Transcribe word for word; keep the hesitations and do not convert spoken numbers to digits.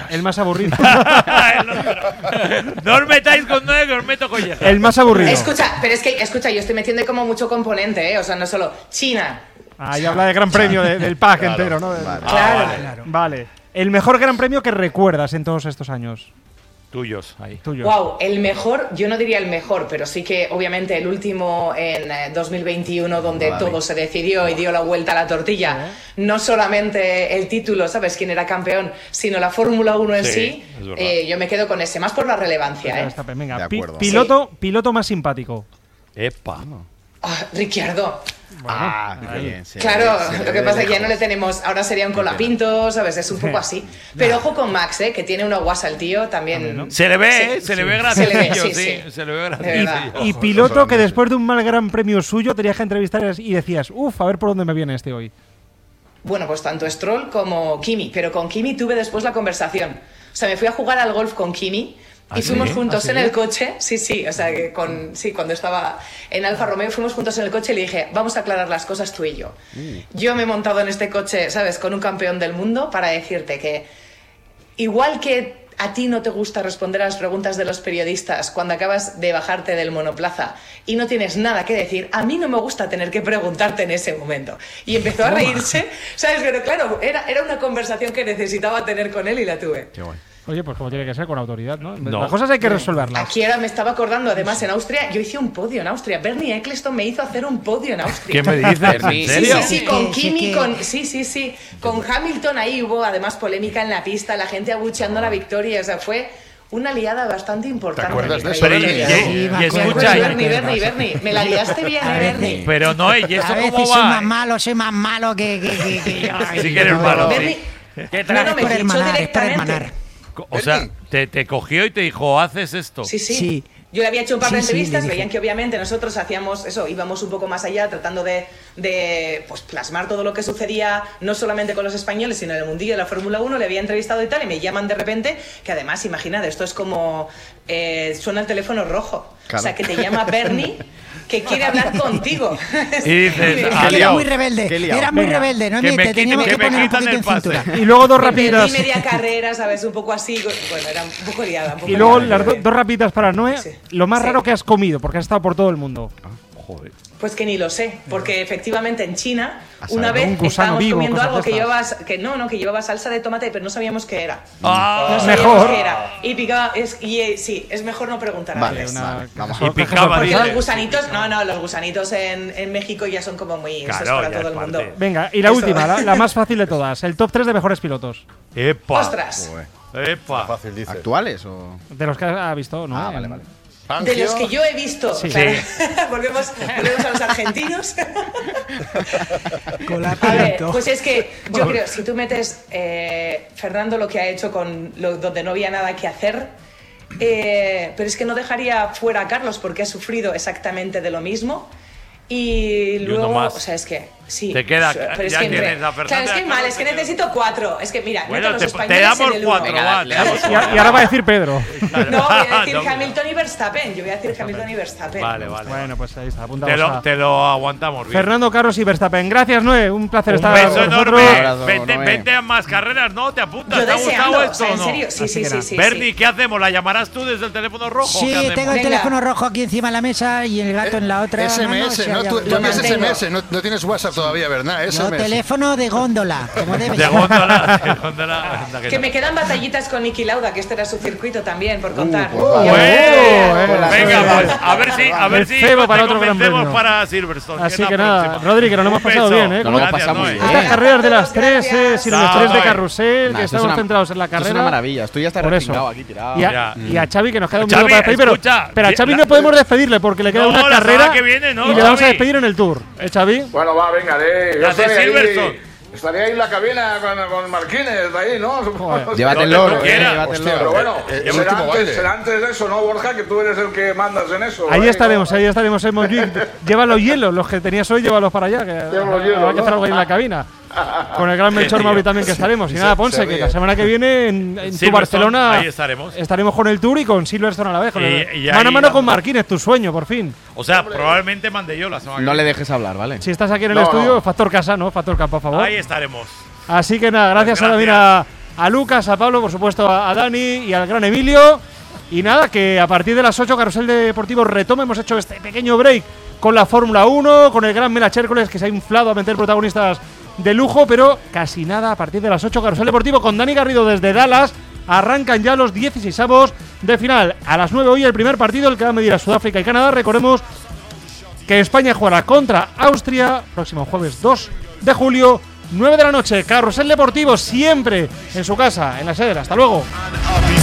El más aburrido. No os metáis con nueve, que os meto collejas. El más aburrido. Escucha, pero es que, escucha, yo estoy metiendo como mucho componente, ¿eh? O sea, no solo China. Ahí habla de gran premio de, del pack claro, entero, ¿no? Vale. Ah, Claro. vale. Vale. Vale. El mejor gran premio que recuerdas en todos estos años. Tuyos, ahí. Tuyos. Wow, el mejor, yo no diría el mejor, pero sí que obviamente el último en eh, dos mil veintiuno, donde Vale. todo se decidió y dio la vuelta a la tortilla. No solamente el título, ¿sabes? Quién era campeón, sino la Fórmula uno en Sí, sí. es verdad. eh, yo me quedo con ese, más por la relevancia, ¿eh? Verstappen, venga, De pi- acuerdo. piloto, piloto más simpático. Epa. Ah, Ricciardo. Ah, ahí. bien, se Claro, ve- se lo ve que de pasa es que ya no lejos. le tenemos, ahora sería un colapinto, ¿sabes? Es un poco así. Pero ojo con Max, ¿eh? Que tiene una guasa el tío, también. Se le ve, Sí, ¿eh? Se le sí. ve Se graciosillo, le ve, sí, sí. sí. Se le ve De graciosillo. verdad. Y Ojo, piloto eso que es. después de un mal gran premio suyo tenías que entrevistar y decías, uff, a ver por dónde me viene este hoy. Bueno, pues tanto Stroll como Kimi, pero con Kimi tuve después la conversación. O sea, me fui a jugar al golf con Kimi y ¿Ah, fuimos sí? juntos ¿Ah, sí? en el coche. Sí, sí, o sea, que con, sí, cuando estaba en Alfa Romeo fuimos juntos en el coche y le dije, vamos a aclarar las cosas tú y yo. Yo me he montado en este coche, ¿sabes?, con un campeón del mundo para decirte que igual que a ti no te gusta responder a las preguntas de los periodistas cuando acabas de bajarte del monoplaza y no tienes nada que decir, a mí no me gusta tener que preguntarte en ese momento. Y empezó a reírse, ¿sabes? Pero claro, era, era una conversación que necesitaba tener con él y la tuve. Qué guay. Oye, pues como tiene que ser, con autoridad, ¿no? No. Las cosas hay que resolverlas. Aquí ahora me estaba acordando, además en Austria, yo hice un podio en Austria. Bernie Eccleston me hizo hacer un podio en Austria. ¿Qué me dices? Bernie. ¿En Sí, serio? sí, sí, Sí, con sí, Kimi, que- con, sí, sí, sí, con Hamilton ahí hubo además polémica en la pista, la gente abucheando la victoria, o sea, fue una liada bastante importante. ¿Te acuerdas de eso, Pero y, Bernie? y- Sí, y me acuerdo. escucha, y- Bernie, Bernie, Bernie, me la liaste bien, A eh, veces- Bernie. pero no, ¿y eso A veces cómo soy más va? malo, soy más malo que, que, que, que yo. Sí que eres malo, Bernie, sí. ¿Qué no, no, me por fichó hermanar, es por directamente. hermanar. O sea, te, te cogió y te dijo, haces esto. Sí, sí. Sí. Yo le había hecho un par de Sí, sí, entrevistas, le dije. veían que obviamente nosotros hacíamos eso, íbamos un poco más allá, tratando de, de pues, plasmar todo lo que sucedía, no solamente con los españoles, sino en el mundillo de la Fórmula uno, le había entrevistado y tal, y me llaman de repente, que además, imagínate, esto es como, eh, suena el teléfono rojo, Claro. o sea, que te llama Bernie, que quiere hablar contigo. Y dices, Sí. ah, Es que era liado. muy rebelde, Qué liado. era muy Venga, rebelde, ¿no? que me Te teníamos quiten- que que me poner un quitan poquito el en pase. cintura. Y luego dos Y perdí rapiditas. media carrera, ¿sabes? Un poco así, bueno, era un poco liada. Un poco Y luego liada. las do- dos rapiditas para Noé. Sí. Lo más Sí. raro que has comido, porque has estado por todo el mundo. Joder. Pues que ni lo sé, porque efectivamente en China A saber, una un vez gusano estábamos vivo, comiendo cosas algo de que estas. llevaba, que no, no, que llevaba salsa de tomate, pero no sabíamos qué era. Ah, No sabíamos mejor. qué era. Y picaba, es, y eh, sí, es mejor no preguntar a Vale, nadie. Una- vale, vamos que- a Y que- picaba, Porque dice. los gusanitos, no, no, los gusanitos en, en México ya son como muy eso es Claro, para ya todo es el mundo. parte. Venga, y la Eso. última, la, la más fácil de todas. El top tres de mejores pilotos. Epa. Ostras, Joder. Epa. Fácil, dice. ¿Actuales o...? De los que ha visto, ¿no? Ah, En- vale, vale. de los que yo he visto, Sí. claro. volvemos, volvemos a los argentinos. Con la A ver, pinto. pues es que yo creo, si tú metes eh, Fernando lo que ha hecho con lo, donde no había nada que hacer, eh, pero es que no dejaría fuera a Carlos porque ha sufrido exactamente de lo mismo. Y uno luego, más. o sea, es que sí. Te queda- pero es ya que entre- tienes a Fernando claro, es y a que mal, Carlos, es que te queda- necesito cuatro. Es que mira, meto a Bueno, los te, te españoles damos en el uno. cuatro, Venga, va, dale, te damos Y, a- cuatro. y ahora va a decir Pedro. No, voy a decir No, Hamilton y Verstappen. Yo voy a decir Hamilton y Verstappen. Vale, vale. Bueno, pues ahí está, Te apuntamos lo, a- te lo aguantamos bien. Fernando, Carlos y Verstappen. Gracias, Noé. Un placer Un estar beso con enorme. vosotros. abrazo, Vente, Noé. vente a más carreras, ¿no? ¿Te apuntas? Yo ¿Te ha deseando, gustado o esto sea, o en no? serio, sí, Así sí, que sí, nada. sí. Bernie, sí. ¿qué hacemos? ¿La llamarás tú desde el teléfono rojo? Sí, ¿Qué hacemos? tengo el Venga. teléfono rojo aquí encima de la mesa y el gato en la otra. S M mano, S, o sea, ¿no? ya- Tú, tú Lo envías mantengo. S M S, no, no tienes WhatsApp todavía, ¿verdad? No, S M S. teléfono de góndola, como debe De ser. góndola, de góndola. Anda, Que no. me quedan batallitas con Niki Lauda, que este era su circuito también, por contar. pues Ya vale. ves. eh, Venga, eh, pues a ver si, a ver El si cebo te para otro gran convencemos premio. para Silverstone. Así es la que nada, próxima. Rodri, que nos lo hemos Un pasado beso. bien, ¿eh? Nos lo hemos Gracias, pasado muy Noé. bien. Estas carreras de las tres, Gracias. eh, sin el estrés de Noé. carrusel, Nah, que esto es estamos una- centrados en la Esto es carrera. una maravilla. Estoy ya está Por eso. respingado aquí tirado. Y a, Ya. y a Xavi, que nos queda un Xavi, minuto para despedir, pero, escucha, pero a Xavi la- no podemos despedirle porque le queda No, una la carrera semana que viene, no, y le vamos a Xavi. despedir en el Tour. ¿Eh, Xavi? Bueno, va, venga, de, yo Las de estaré ahí, Silverstone. estaría ahí en la cabina con, con Marquines, ahí, ¿no? Joder. Llévate el Donde tú loro, eh, quieras. llévate el Hostia, loro. Pero bueno, Eh, eh, el será, último antes, baile. será antes de eso, ¿no, Borja? Que tú eres el que mandas en eso. Ahí ¿eh? estaremos, ¿no? ahí estaremos en Montjuic. Lleva los hielos, los que tenías hoy, llévalos para allá. Que Lleva los hielos, habrá que ¿no? hacer algo ahí en la cabina. Con el gran Melchor Mauri también que estaremos. Y se- nada, se Ponce, que ríe. la semana que viene en, en tu Silverstone, Barcelona ahí estaremos. estaremos con el Tour y con Silverstone a la vez. con Y- el- y mano a ahí mano con damos- Marquines, tu sueño, por fin. O sea, probablemente mande yo la semana que No le viene. dejes hablar, ¿vale? Si estás aquí en el No, estudio, no. factor casa, ¿no? Factor campo, por favor. Ahí estaremos. Así que nada, gracias, Pues a, gracias. también a, a Lucas, a Pablo, por supuesto a, a Dani y al gran Emilio. Y nada, que a partir de las ocho Carrusel Deportivo retoma. Hemos hecho este pequeño break con la Fórmula uno, con el gran Mela Chércoles, que se ha inflado a meter protagonistas de lujo, pero casi nada a partir de las ocho Carrusel Deportivo con Dani Garrido desde Dallas. Arrancan ya los dieciseisavos de final. A las nueve hoy el primer partido, el que va a medir a Sudáfrica y Canadá. Recordemos que España jugará contra Austria próximo jueves dos de julio, nueve de la noche. Carrusel Deportivo siempre en su casa, en la sede. Hasta luego.